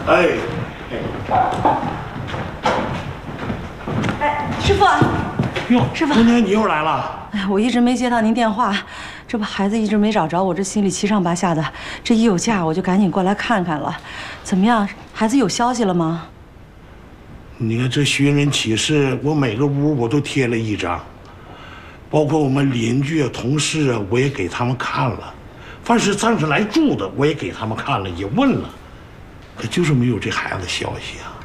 哎， 师傅。 哟， 师傅， 姑娘你又来了。 哎呀，我一直没接到您电话，这不孩子一直没找着我，这心里七上八下的。这一有假我就赶紧过来看看了。怎么样，孩子有消息了吗？ 你看这寻人启事，我每个屋我都贴了一张，包括我们邻居啊、同事啊，我也给他们看了。凡是暂时来住的，我也给他们看了，也问了，可就是没有这孩子消息啊。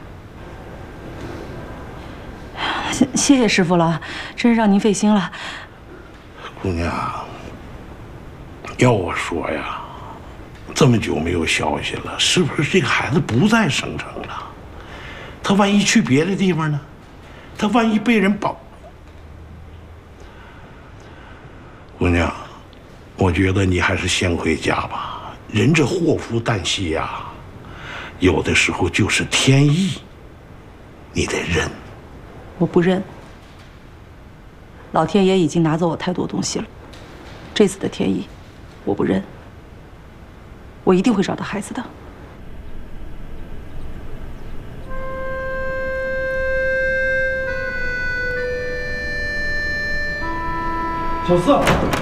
谢谢师傅了，真是让您费心了。 姑娘，要我说呀，这么久没有消息了，是不是这个孩子不在省城了？他万一去别的地方呢？他万一被人保……姑娘，我觉得你还是先回家吧。人这祸福旦夕呀，有的时候就是天意，你得认。 我不认。老天爷已经拿走我太多东西了，这次的天意，我不认。我一定会找到孩子的。 小四，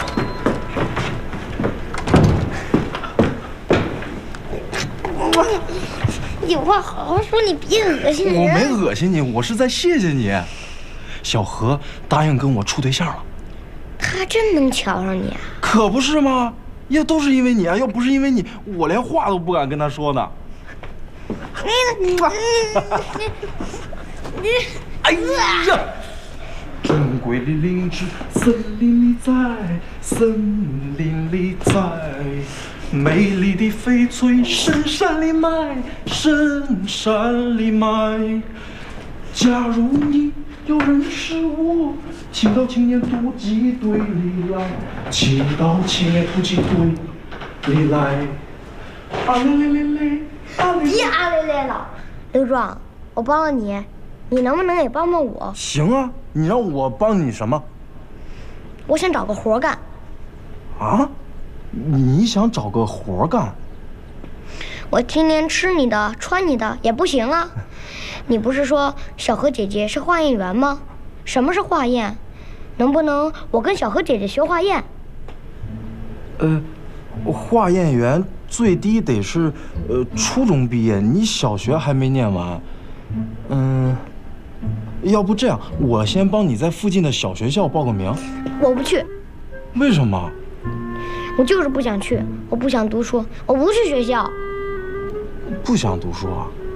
有话好好说，你别恶心人。 我没恶心你，我是在谢谢你。小何答应跟我处对象了， 他真能瞧上你啊？ 可不是吗？也都是因为你啊！要不是因为你，我连话都不敢跟他说呢。哎呀！珍贵的灵芝，森林里在，森林里在。美丽的翡翠，深山里埋，深山里埋。假如你要认识我，请到青年突击队里来，请到青年突击队里来。啊嘞嘞嘞嘞，啊嘞！ 别啊嘞嘞了，刘壮，我帮了你，你能不能也帮帮我？ 行啊，你让我帮你什么？ 我想找个活干。 啊？你想找个活干？ 我天天吃你的，穿你的也不行啊。你不是说小何姐姐是化验员吗？什么是化验？能不能我跟小何姐姐学化验？ 化验员最低得是初中毕业，你小学还没念完。要不这样，我先帮你在附近的小学校报个名。 我不去。 为什么？ 我就是不想去，我不想读书，我不去学校。 不想读书啊？